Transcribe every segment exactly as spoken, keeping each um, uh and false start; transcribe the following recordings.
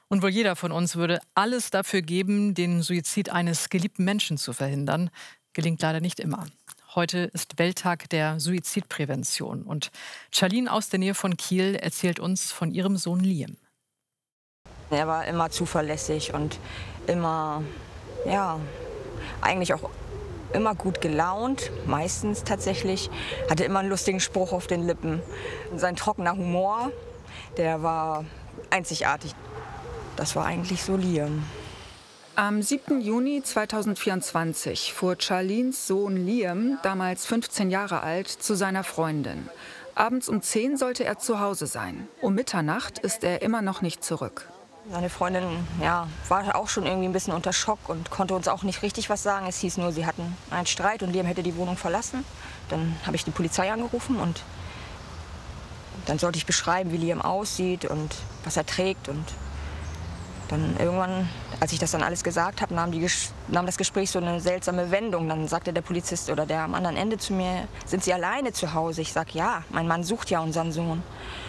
Und wohl jeder von uns würde alles dafür geben, den Suizid eines geliebten Menschen zu verhindern. Gelingt leider nicht immer. Heute ist Welttag der Suizidprävention. Und Charlene aus der Nähe von Kiel erzählt uns von ihrem Sohn Liam. Er war immer zuverlässig und immer, ja, eigentlich auch immer gut gelaunt, meistens tatsächlich. Hatte immer einen lustigen Spruch auf den Lippen. Sein trockener Humor, der war einzigartig. Das war eigentlich so Liam. Am siebten Juni zweitausendvierundzwanzig fuhr Charlenes Sohn Liam, damals fünfzehn Jahre alt, zu seiner Freundin. Abends um zehn sollte er zu Hause sein. Um Mitternacht ist er immer noch nicht zurück. Seine Freundin, ja, war auch schon irgendwie ein bisschen unter Schock und konnte uns auch nicht richtig was sagen. Es hieß nur, sie hatten einen Streit und Liam hätte die Wohnung verlassen. Dann habe ich die Polizei angerufen und dann sollte ich beschreiben, wie Liam aussieht und was er trägt. Und dann irgendwann, als ich das dann alles gesagt habe, nahm, die, nahm das Gespräch so eine seltsame Wendung. Dann sagte der Polizist oder der am anderen Ende zu mir, sind Sie alleine zu Hause? Ich sage, ja, mein Mann sucht ja unseren Sohn.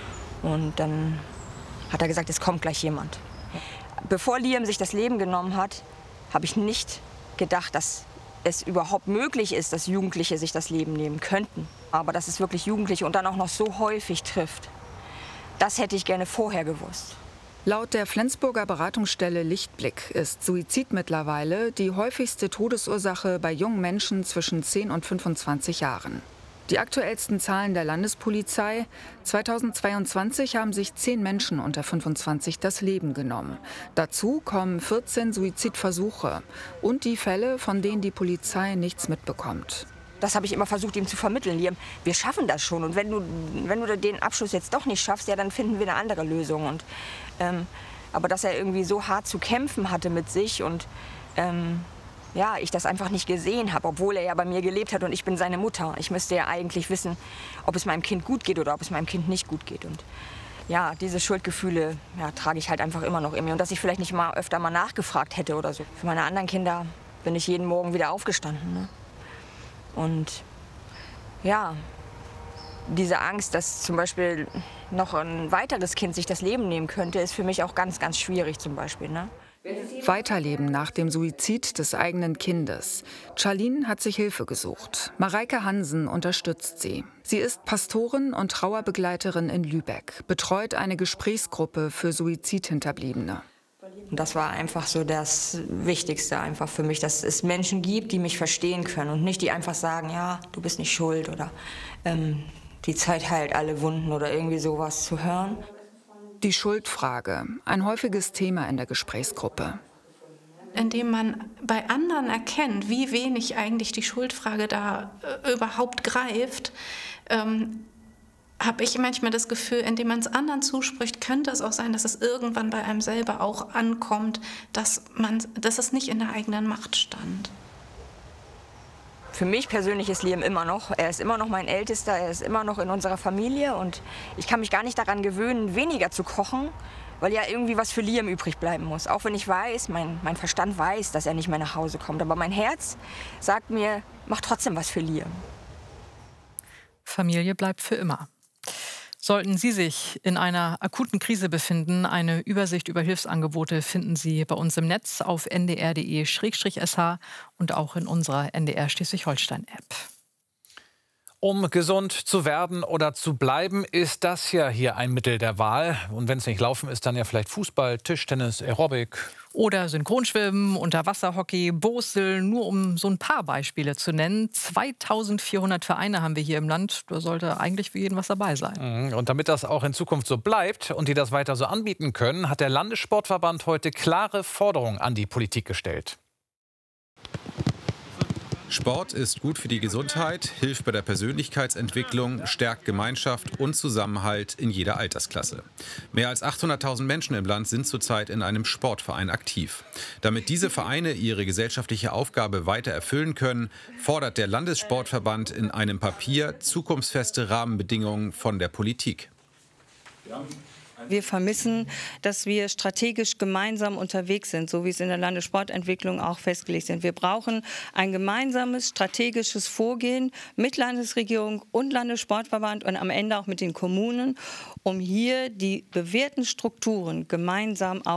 Und dann hat er gesagt, es kommt gleich jemand. Bevor Liam sich das Leben genommen hat, habe ich nicht gedacht, dass es überhaupt möglich ist, dass Jugendliche sich das Leben nehmen könnten. Aber dass es wirklich Jugendliche und dann auch noch so häufig trifft, das hätte ich gerne vorher gewusst. Laut der Flensburger Beratungsstelle Lichtblick ist Suizid mittlerweile die häufigste Todesursache bei jungen Menschen zwischen zehn und fünfundzwanzig Jahren. Die aktuellsten Zahlen der Landespolizei: zweitausendzweiundzwanzig haben sich zehn Menschen unter fünfundzwanzig das Leben genommen. Dazu kommen vierzehn Suizidversuche und die Fälle, von denen die Polizei nichts mitbekommt. Das habe ich immer versucht, ihm zu vermitteln. Liam, wir schaffen das schon. Und wenn du, wenn du den Abschluss jetzt doch nicht schaffst, ja, dann finden wir eine andere Lösung. Und, ähm, aber dass er irgendwie so hart zu kämpfen hatte mit sich und ähm, ja, ich das einfach nicht gesehen habe, obwohl er ja bei mir gelebt hat und ich bin seine Mutter. Ich müsste ja eigentlich wissen, ob es meinem Kind gut geht oder ob es meinem Kind nicht gut geht. Und ja, diese Schuldgefühle, ja, trage ich halt einfach immer noch in mir. Und dass ich vielleicht nicht mal öfter mal nachgefragt hätte oder so. Für meine anderen Kinder bin ich jeden Morgen wieder aufgestanden. Ne? Und ja, diese Angst, dass zum Beispiel noch ein weiteres Kind sich das Leben nehmen könnte, ist für mich auch ganz, ganz schwierig zum Beispiel. Ne? Weiterleben nach dem Suizid des eigenen Kindes. Charlene hat sich Hilfe gesucht. Mareike Hansen unterstützt sie. Sie ist Pastorin und Trauerbegleiterin in Lübeck, betreut eine Gesprächsgruppe für Suizidhinterbliebene. Und das war einfach so das Wichtigste einfach für mich, dass es Menschen gibt, die mich verstehen können und nicht die einfach sagen, ja, du bist nicht schuld oder ähm, die Zeit heilt alle Wunden oder irgendwie sowas zu hören. Die Schuldfrage, ein häufiges Thema in der Gesprächsgruppe. Indem man bei anderen erkennt, wie wenig eigentlich die Schuldfrage da äh, überhaupt greift, ähm, habe ich manchmal das Gefühl, indem man es anderen zuspricht, könnte es auch sein, dass es irgendwann bei einem selber auch ankommt, dass, man, dass es nicht in der eigenen Macht stand. Für mich persönlich ist Liam immer noch, er ist immer noch mein Ältester, er ist immer noch in unserer Familie und ich kann mich gar nicht daran gewöhnen, weniger zu kochen, weil ja irgendwie was für Liam übrig bleiben muss. Auch wenn ich weiß, mein, mein Verstand weiß, dass er nicht mehr nach Hause kommt, aber mein Herz sagt mir, mach trotzdem was für Liam. Familie bleibt für immer. Sollten Sie sich in einer akuten Krise befinden, eine Übersicht über Hilfsangebote finden Sie bei uns im Netz auf n d r punkt d e Schrägstrich s h und auch in unserer N D R Schleswig-Holstein-App. Um gesund zu werden oder zu bleiben, ist das ja hier ein Mittel der Wahl. Und wenn es nicht laufen ist, dann ja vielleicht Fußball, Tischtennis, Aerobic. Oder Synchronschwimmen, Unterwasserhockey, Boseln, nur um so ein paar Beispiele zu nennen. zweitausendvierhundert Vereine haben wir hier im Land. Da sollte eigentlich für jeden was dabei sein. Und damit das auch in Zukunft so bleibt und die das weiter so anbieten können, hat der Landessportverband heute klare Forderungen an die Politik gestellt. Sport ist gut für die Gesundheit, hilft bei der Persönlichkeitsentwicklung, stärkt Gemeinschaft und Zusammenhalt in jeder Altersklasse. Mehr als achthunderttausend Menschen im Land sind zurzeit in einem Sportverein aktiv. Damit diese Vereine ihre gesellschaftliche Aufgabe weiter erfüllen können, fordert der Landessportverband in einem Papier zukunftsfeste Rahmenbedingungen von der Politik. Wir vermissen, dass wir strategisch gemeinsam unterwegs sind, so wie es in der Landessportentwicklung auch festgelegt sind. Wir brauchen ein gemeinsames strategisches Vorgehen mit Landesregierung und Landessportverband und am Ende auch mit den Kommunen, um hier die bewährten Strukturen gemeinsam